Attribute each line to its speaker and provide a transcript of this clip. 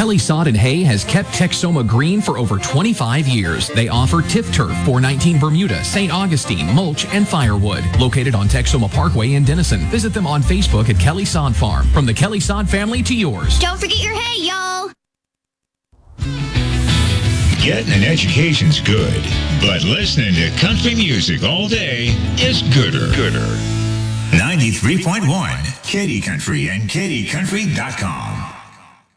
Speaker 1: Kelly Sod and Hay has kept Texoma green for over 25 years. They offer TIF Turf, 419 Bermuda, St. Augustine, mulch, and firewood. Located on Texoma Parkway in Denison. Visit them on Facebook at Kelly Sod Farm. From the Kelly Sod family to yours.
Speaker 2: Don't forget your hay, y'all.
Speaker 3: Getting an education's good, but listening to country music all day is gooder. 93.1 Katy Country and KatyCountry.com.